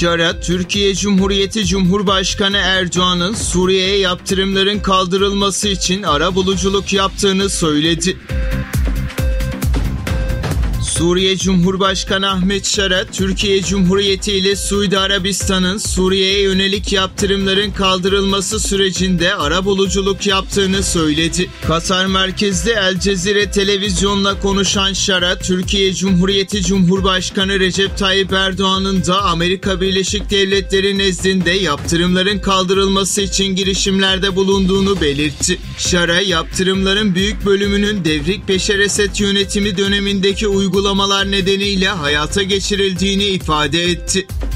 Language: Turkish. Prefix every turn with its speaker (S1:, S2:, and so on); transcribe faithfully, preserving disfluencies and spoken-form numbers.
S1: Şara, Türkiye Cumhuriyeti Cumhurbaşkanı Erdoğan'ın Suriye'ye yaptırımların kaldırılması için arabuluculuk yaptığını söyledi. Suriye Cumhurbaşkanı Ahmet Şara, Türkiye Cumhuriyeti ile Suudi Arabistan'ın Suriye'ye yönelik yaptırımların kaldırılması sürecinde arabuluculuk yaptığını söyledi. Katar merkezli El Cezire televizyonla konuşan Şara, Türkiye Cumhuriyeti Cumhurbaşkanı Recep Tayyip Erdoğan'ın da Amerika Birleşik Devletleri nezdinde yaptırımların kaldırılması için girişimlerde bulunduğunu belirtti. Şara, yaptırımların büyük bölümünün Devrik Beşer Esed yönetimi dönemindeki uygulamalar nedeniyle hayata geçirildiğini ifade etti.